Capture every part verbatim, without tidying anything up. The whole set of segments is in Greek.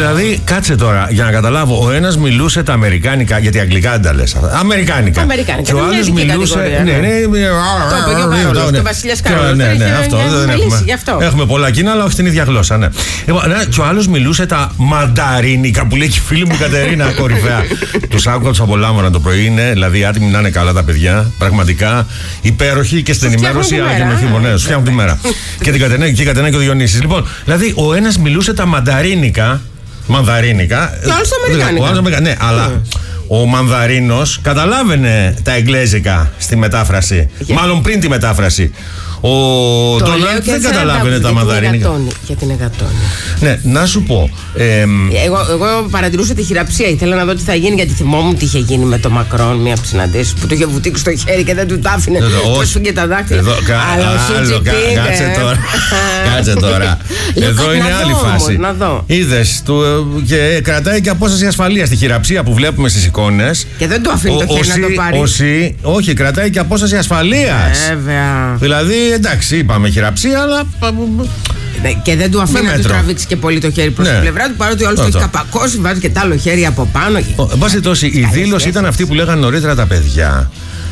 Δηλαδή, κάτσε τώρα για να καταλάβω. Ο ένας μιλούσε τα αμερικάνικα, γιατί αγγλικά δεν τα λες αυτά. Αμερικάνικα. Αμερικάνικα. Και ο άλλος μιλούσε. Ναι, ναι, ναι. Το είπε και ο Καρόλος, το Βασιλιάς Καρόλος. Ναι, ναι, αυτό δεν έχουμε. Έχουμε πολλά κοινά, αλλά όχι την ίδια γλώσσα, ναι. Και ο άλλος μιλούσε τα μανταρίνικα που λέει και η φίλη μου Κατερίνα, κορυφαία. Τους άκουγα, τους απολάμβανα το πρωί. Είναι δηλαδή άτιμοι να είναι καλά τα παιδιά. Πραγματικά υπέροχοι και στην ενημέρωση, αλλά και με χειμώνα. Ναι, σου φτιάχνουν τη μέρα. Και την Κατερίνα και ο Διονύσης. Λοιπόν, δηλαδή ο ένας μιλούσε τα μανταρίνικα. Μανδαρίνικα. Και άλλος τα αμερικάνικα. Ναι, αλλά ο Μανδαρίνος καταλάβαινε τα εγγλέζικα στη μετάφραση. Yeah. Μάλλον πριν τη μετάφραση. Ο Ντόναλντ δεν καταλάβαινε τα μανδαρίνικα. Για την Εγατόνη. Ναι, να σου πω. Ε, εγώ, εγώ παρατηρούσα τη χειραψία. Ήθελα να δω τι θα γίνει, γιατί θυμόμουν τι είχε γίνει με τον Μακρόν. Μια από τις συναντήσεις που το είχε βουτήξει στο χέρι και δεν του τα άφηνε. Του σφίγγε τα δάχτυλα. Εδώ, κα, Αλλά άλλο, κα, κάτσε τώρα. Κάτσε τώρα. Εδώ είναι άλλη φάση. Είδες, και κρατάει και απόσταση ασφαλείας στη χειραψία που βλέπουμε στις εικόνες. Και δεν του αφήνει το χέρι να το πάρει. Όχι, κρατάει και απόσταση ασφαλείας. Βέβαια. Δηλαδή, εντάξει, είπαμε χειραψία, αλλά. Ναι, και δεν του αφήνει να του τραβήξει και πολύ το χέρι προς ναι. την πλευρά του, παρότι όλος το έχει καπακώσει, βάζει και τ' άλλο χέρι από πάνω. Εν πάση περιπτώσει, η δήλωση ήταν αυτή που λέγανε νωρίτερα τα παιδιά.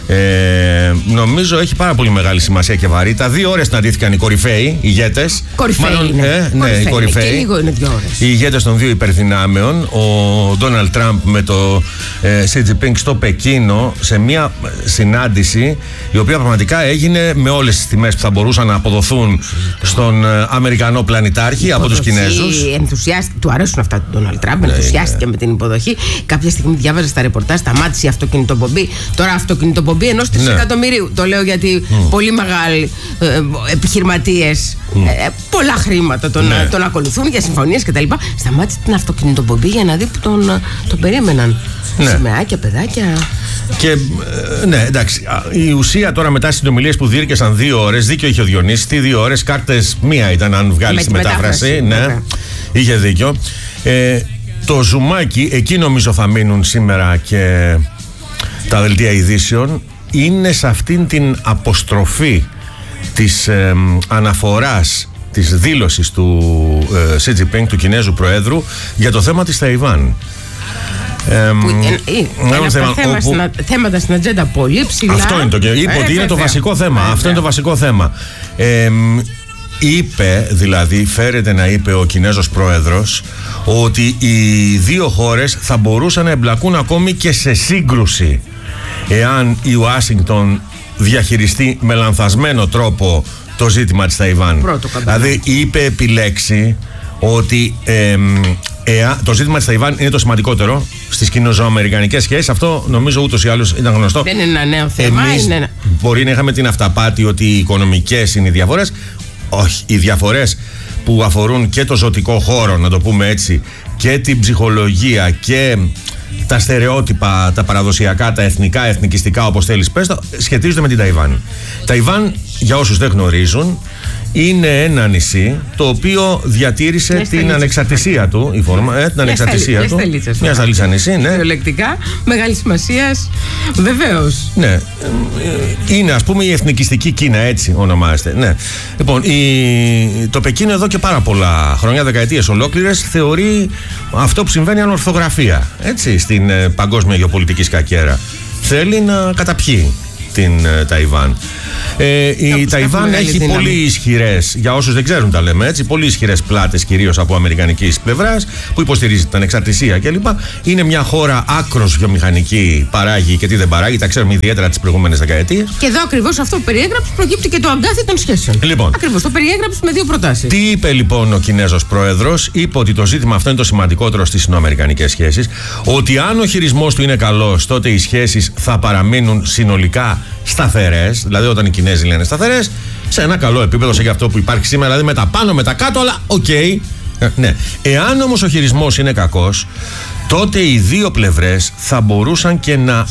Ε, νομίζω έχει πάρα πολύ μεγάλη σημασία και βαρύτητα. Δύο ώρες συναντήθηκαν οι κορυφαίοι, οι ηγέτες. Κορυφαίοι. Μάλλον, είναι. Ε, ναι, κορυφαίοι. οι κορυφαίοι. Και λίγο είναι δύο ώρες. Οι ηγέτες των δύο υπερδυνάμεων. Ο Ντόναλντ Τραμπ με το Σι Τζινπίνγκ στο Πεκίνο, σε μια συνάντηση η οποία πραγματικά έγινε με όλες τις τιμές που θα μπορούσαν να αποδοθούν στον Αμερικανό πλανητάρχη υποδοχή, από τους Κινέζους. Του αρέσουν αυτά του Ντόναλντ Τραμπ. Ναι, ενθουσιάστηκε ναι. με την υποδοχή. Κάποια στιγμή διάβαζε στα ρεπορτάζ, σταμάτησε η αυτοκινητοπομπή. Τώρα αυτοκινητοπομπή ενός τρισεκατομμυρίου. Ναι. Το λέω γιατί mm. πολύ μεγάλοι ε, επιχειρηματίες, mm. ε, πολλά χρήματα τον, ναι. τον ακολουθούν για συμφωνίες κτλ. Σταμάτησε την αυτοκινητοπομπή για να δει που τον, τον περίμεναν. Ναι. Σημαίακια, παιδάκια. Και ναι, εντάξει. Η ουσία τώρα μετά στις συνομιλίες που διήρκεσαν δύο ώρες, δίκιο είχε ο Διονύσης, τι δύο ώρες, κάρτες μία ήταν αν βγάλεις τη μετάφραση. μετάφραση ναι, βέβαια. Είχε δίκιο. Ε, το ζουμάκι, εκεί νομίζω θα μείνουν σήμερα και τα δελτία ειδήσεων, είναι σε αυτήν την αποστροφή της ε, αναφοράς της δήλωσης του ε, Σι Τζινπίνγκ, του Κινέζου Προέδρου, για το θέμα της Ταϊβάν. Ε, που, ε, ε, ένα θέμα, θέμα όπου, στην, θέματα στην ατζέντα πολύ ψηλά. Αυτό είναι το, είπε ότι είναι το βασικό θέμα. Αυτό είναι το βασικό θέμα. Ε, είπε, δηλαδή φέρεται να είπε ο Κινέζος Πρόεδρος, ότι οι δύο χώρες θα μπορούσαν να εμπλακούν ακόμη και σε σύγκρουση εάν η Ουάσιγκτον διαχειριστεί με λανθασμένο τρόπο το ζήτημα της Ταϊβάν. Δηλαδή είπε επιλέξει ότι ε, ε, το ζήτημα της Ταϊβάν είναι το σημαντικότερο στις κινέζο-αμερικανικές σχέσεις. Αυτό νομίζω ούτως ή άλλως ήταν γνωστό. Δεν είναι ένα νέο θέμα. Εμείς είναι ένα... μπορεί να είχαμε την αυταπάτη ότι οι οικονομικές είναι οι διαφορές. Όχι, οι διαφορές που αφορούν και το ζωτικό χώρο, να το πούμε έτσι, και την ψυχολογία και τα στερεότυπα, τα παραδοσιακά, τα εθνικά, εθνικιστικά, όπως θέλεις πες το, σχετίζονται με την Ταϊβάν. Ταϊβάν, για όσους δεν γνωρίζουν, είναι ένα νησί το οποίο διατήρησε μια την ανεξαρτησία του, η φόρμα, ε, την μια ανεξαρτησία σταλί, του. Μια σταλίτσα, μια σταλίτσα νησί, ναι. Βιολεκτικά, μεγάλη σημασία, βεβαίως. Ναι. Είναι, ας πούμε, η εθνικιστική Κίνα, έτσι ονομάζεται. Ναι. Λοιπόν, η... το Πεκίνο εδώ και πάρα πολλά χρόνια, δεκαετίες ολόκληρες, θεωρεί αυτό που συμβαίνει ανορθογραφία, έτσι, στην ε, παγκόσμια γεωπολιτική σκακέρα. Θέλει να καταπιεί την ε, Ταϊβάν. Ε, η Ταϊβάν έχει δύναμη. Πολύ ισχυρές, για όσους δεν ξέρουν τα λέμε έτσι, πολύ ισχυρές πλάτες, κυρίως από αμερικανικής πλευράς, που υποστηρίζει την ανεξαρτησία κλπ. Είναι μια χώρα άκρος βιομηχανική, παράγει και τι δεν παράγει, τα ξέρουμε ιδιαίτερα τις προηγούμενες δεκαετίες. Και εδώ ακριβώς αυτό που περιέγραψε προκύπτει και το αγκάθι των σχέσεων. Λοιπόν, ακριβώς το περιέγραψε με δύο προτάσεις. Τι είπε λοιπόν ο Κινέζος Πρόεδρος? Είπε ότι το ζήτημα αυτό είναι το σημαντικότερο στις σινοαμερικανικές σχέσεις, ότι αν ο χειρισμός του είναι καλός, τότε οι σχέσεις θα παραμείνουν συνολικά σταθερές, δηλαδή όταν οι Κινέζοι λένε σταθερές, σε ένα καλό επίπεδο, σε αυτό που υπάρχει σήμερα, δηλαδή με τα πάνω, με τα κάτω, αλλά οκ. Okay. Ναι. Εάν όμως ο χειρισμός είναι κακός, τότε οι δύο πλευρές θα μπορούσαν και να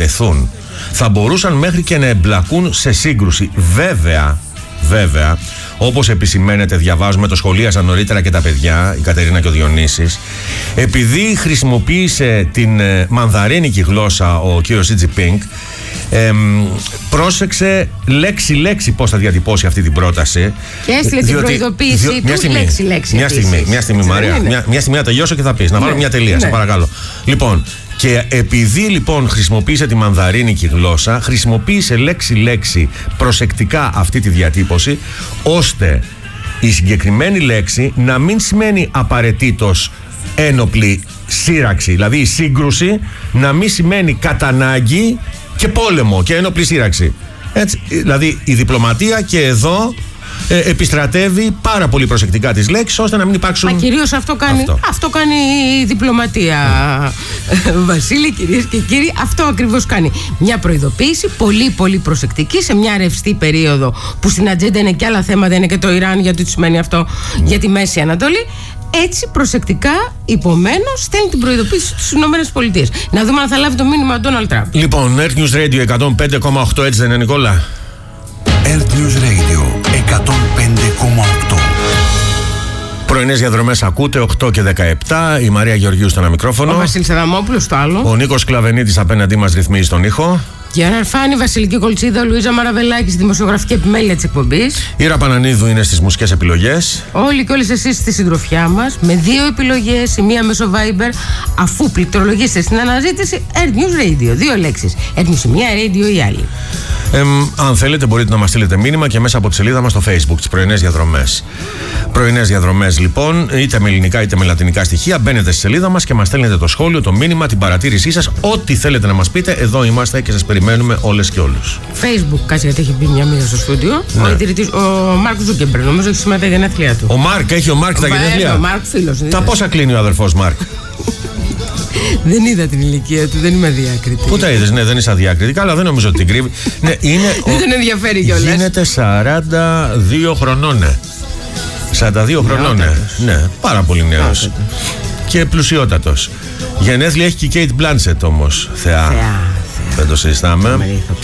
αντιπαρατεθούν. Θα μπορούσαν μέχρι και να εμπλακούν σε σύγκρουση. Βέβαια, βέβαια, όπως επισημαίνεται, διαβάζουμε, το σχολίασαν νωρίτερα και τα παιδιά, η Κατερίνα και ο Διονύσης, επειδή χρησιμοποίησε την ε, μανδαρίνικη γλώσσα ο κύριος Σι Τζινπίνγκ, Ε, πρόσεξε λέξη-λέξη πώς θα διατυπώσει αυτή την πρόταση. Και έστειλε την προειδοποίηση διο, του μια στιγμή, λέξη-λέξη. Μια στιγμή, μια στιγμή Μαρία. Μια, μια στιγμή να τελειώσω και θα πεις. Να βάλω ναι. μια τελεία, ναι. σε παρακαλώ. Λοιπόν, και επειδή λοιπόν χρησιμοποίησε τη μανδαρίνικη γλώσσα, χρησιμοποίησε λέξη-λέξη προσεκτικά αυτή τη διατύπωση, ώστε η συγκεκριμένη λέξη να μην σημαίνει απαραίτητος ένοπλη σύραξη. Δηλαδή η σύγκρουση να μην σημαίνει κατά ανάγκη και πόλεμο και ένοπλη σύραξη. Έτσι, δηλαδή η διπλωματία και εδώ ε, επιστρατεύει πάρα πολύ προσεκτικά τις λέξεις, ώστε να μην υπάρξουν. Μα κυρίως αυτό κάνει, αυτό. αυτό κάνει η διπλωματία, mm. Βασίλη, κυρίες και κύριοι, αυτό ακριβώς κάνει. Μια προειδοποίηση πολύ πολύ προσεκτική σε μια ρευστή περίοδο που στην ατζέντα είναι και άλλα θέματα, είναι και το Ιράν, γιατί του σημαίνει αυτό mm. για τη Μέση Ανατολή. Έτσι προσεκτικά, υπομένως, στέλνει την προειδοποίηση στις ΗΠΑ. Να δούμε αν θα λάβει το μήνυμα ο Ντόναλντ Τραμπ. Λοιπόν, Earth News Radio εκατόν πέντε κόμμα οκτώ, έτσι δεν είναι, Νικόλα? Earth News Radio εκατόν πέντε κόμμα οκτώ. Πρωινές διαδρομές ακούτε, οκτώ και δεκαεπτά. Η Μαρία Γεωργίου στο ένα μικρόφωνο. Ο Βασίλης Αδαμόπουλος στο άλλο. Ο Νίκος Κλαβενίτης απέναντί μας ρυθμίζει τον ήχο. Γιάννα Αρφάνη, Βασιλική Κολτσίδα, Λουίζα Μαραβελάκη στη δημοσιογραφική επιμέλεια της εκπομπής. Ήρα Πανανίδου είναι στις μουσικές επιλογές. Όλοι και όλες εσείς στη συντροφιά μας, με δύο επιλογές, η μία μέσω Viber, αφού πληκτρολογήσετε στην αναζήτηση Earth News Radio. Δύο λέξεις. Earth News η μία, Radio η άλλη. Ε, αν θέλετε, μπορείτε να μας στείλετε μήνυμα και μέσα από τη σελίδα μας στο Facebook, τις πρωινές διαδρομές. Πρωινές διαδρομές, λοιπόν, είτε με ελληνικά είτε με λατινικά στοιχεία. Μπαίνετε στη σελίδα μας και μας στέλνετε το σχόλιο, το μήνυμα, την παρατήρησή σας, ό,τι θέλετε να μας πείτε. Εδώ είμαστε και σας περιμένουμε όλες και όλους. Facebook, κάτσε γιατί έχει μπει μια μοίρα στο στούντιο. Ναι. Ο, ιδρυτής, ο Μάρκ Ζούκεμπεργκ, νομίζω έχει σήμερα τα γενέθλιά του. Ο Μάρκ, έχει ο Μάρκ τα γενέθλια. Ο Μάρκ, φίλος. Τα πόσα κλείνει ο αδερφός Μάρκ? Δεν είδα την ηλικία του, δεν είμαι αδιάκριτη. Πού τα είδες? Ναι, δεν είσαι αδιάκριτη. Καλά, δεν νομίζω ότι την κρύβει. Ναι, είναι. Δεν τον ενδιαφέρει κιόλας. Γίνεται σαράντα δύο χρονών, ναι. σαράντα δύο χρονών, ναι. Ναι, πάρα πολύ νέος. Και πλουσιότατος. Γενέθλια έχει και η Κέιτ Μπλάνσετ όμως. Θεά. Θεά. Δεν το συζητάμε.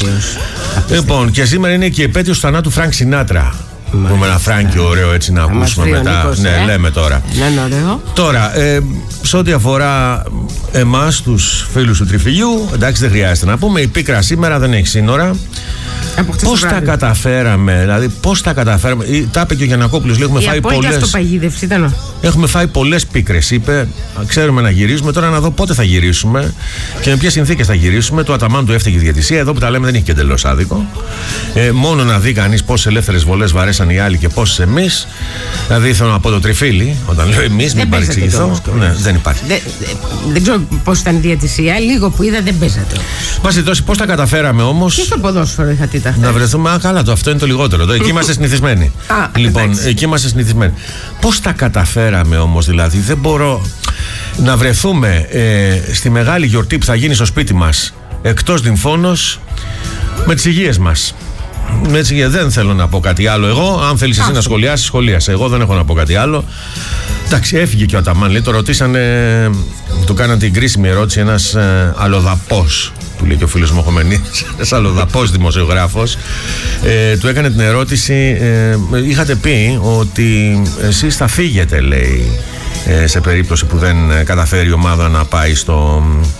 Λοιπόν, και σήμερα είναι και η επέτειος του θανάτου Φρανκ Σινάτρα. Πούμε ένα Φράνκι ωραίο έτσι να ακούσουμε μετά. Νίκος, ναι, ε? λέμε τώρα. Ναι, ωραίο. Τώρα, ε, σε ό,τι αφορά εμάς, τους φίλους του Τριφυλιού, εντάξει, δεν χρειάζεται να πούμε. Η πίκρα σήμερα δεν έχει σύνορα. Πώς τα καταφέραμε, δηλαδή πώς τα καταφέραμε. Τα είπε και ο Γιαννακόπουλος, λέει, έχουμε φάει πολλές. Έχουμε φάει πολλές πίκρες, είπε. Ξέρουμε να γυρίσουμε. Τώρα να δω πότε θα γυρίσουμε και με ποιες συνθήκες θα γυρίσουμε. Το Αταμάν του έφταιγε η διαιτησία. Εδώ που τα λέμε δεν έχει και εντελώς άδικο. Ε, μόνο να δει κανείς πόσες ελεύθερες βολές βαρέσαν οι άλλοι και πόσες εμείς. Δηλαδή ήθελα να πω το τριφύλι, όταν λέω εμείς, μην παρεξηγηθώ. Ναι, δεν υπάρχει. Δεν, δεν ξέρω πώς ήταν η διαιτησία. Λίγο που είδα δεν παίζατε. Πάση τόσο, πώς τα καταφέραμε όμως. Και στο ποδόσφαιρο είχατε τα. Να βρεθούμε. Α, καλά, το αυτό είναι το λιγότερο. Εκεί είμαστε συνηθισμένοι. Α, λοιπόν, εντάξει. εκεί είμαστε συνηθισμένοι. Πώς τα καταφέραμε όμως, δηλαδή, δεν μπορώ να βρεθούμε ε, στη μεγάλη γιορτή που θα γίνει στο σπίτι μας, εκτός νυμφώνος, με τις υγείες μας. Με τις υγείες. Δεν θέλω να πω κάτι άλλο εγώ. Αν θέλεις εσύ να σχολιάσεις, σχολίασε. Εγώ δεν έχω να πω κάτι άλλο. Εντάξει, έφυγε και ο Αταμάν. Λέει, το ρωτήσανε, του κάναν την κρίσιμη ερώτηση ένας ε, αλλοδαπός. Του λέει και ο φίλος μου ο Χομενίδης, ένας αλλοδαπός δημοσιογράφος, ε, του έκανε την ερώτηση, ε, είχατε πει ότι εσείς θα φύγετε, λέει, ε, σε περίπτωση που δεν καταφέρει η ομάδα να πάει στο,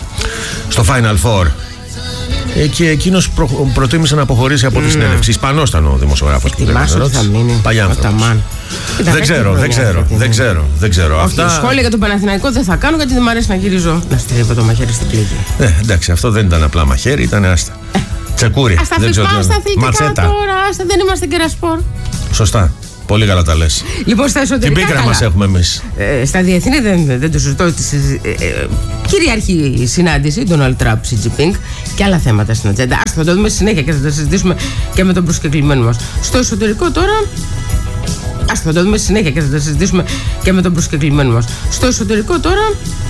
στο Final Four. Ε, και εκείνος προ, προτίμησε να αποχωρήσει από τη συνέντευξη. Ισπανός ήταν ο δημοσιογράφος που έκανε την ερώτηση. Παλιάνθρωπος. Δεν ξέρω, δεν ξέρω, δεν ξέρω, δεν ξέρω. Όχι, αυτά... σχόλια για τον Παναθηναϊκό δεν θα κάνω γιατί δεν μου αρέσει να γυρίζω. Να στρίβω το μαχαίρι στην πληγή. Ναι, εντάξει, αυτό δεν ήταν απλά μαχαίρι, ήταν άστα. Τσεκούρι. Ας τα αθλητικά τώρα, άστα, δεν είμαστε κερασπορ. Σωστά. Πολύ καλά τα λες. Λοιπόν, στα εσωτερικά. Την πίκρα μας έχουμε εμείς. Ε, στα διεθνή δεν, δεν το συζητώ. Ε, ε, κυριαρχή η συνάντηση, Ντόναλντ Τραμπ, Σι Τζινπίνγκ και άλλα θέματα στην ατζέντα. Ας θα το δούμε συνέχεια και θα τα συζητήσουμε και με τον προσκεκλημένο μας. Στο εσωτερικό τώρα. Ας θα το δούμε συνέχεια και θα τα συζητήσουμε και με τον προσκεκλημένο μας. Στο εσωτερικό τώρα.